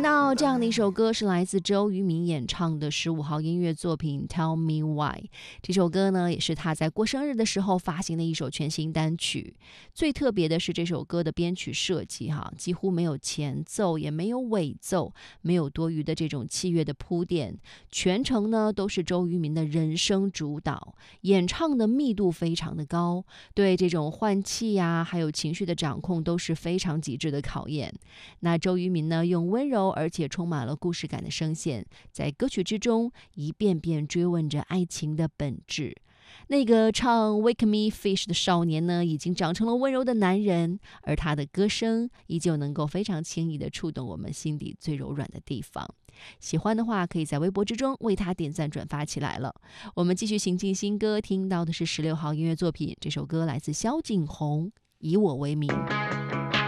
到这样的一首歌是来自周渝民演唱的15号音乐作品 Tell Me Why。 这首歌呢也是他在过生日的时候发行的一首全新单曲。最特别的是这首歌的编曲设计几乎没有前奏也没有尾奏，没有多余的这种器乐的铺垫，全程呢都是周渝民的人声主导，演唱的密度非常的高，对这种换气还有情绪的掌控都是非常极致的考验。那周渝民呢用温柔而且充满了故事感的声线，在歌曲之中一遍遍追问着爱情的本质。那个唱 Wake Me Fish 的少年呢，已经长成了温柔的男人，而他的歌声依旧能够非常轻易地触动我们心底最柔软的地方。喜欢的话可以在微博之中为他点赞转发起来了。我们继续行进新歌，听到的是16号音乐作品，这首歌来自萧敬腾，以我为名。